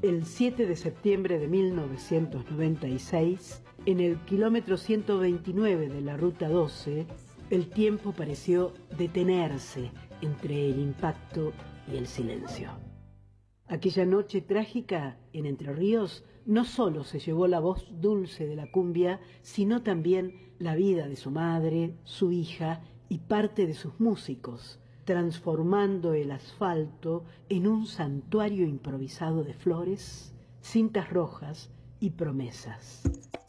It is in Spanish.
El 7 de septiembre de 1996, en el kilómetro 129 de la Ruta 12, el tiempo pareció detenerse entre el impacto y el silencio. Aquella noche trágica en Entre Ríos no solo se llevó la voz dulce de la cumbia, sino también la vida de su madre, su hija y parte de sus músicos, transformando el asfalto en un santuario improvisado de flores, cintas rojas y promesas.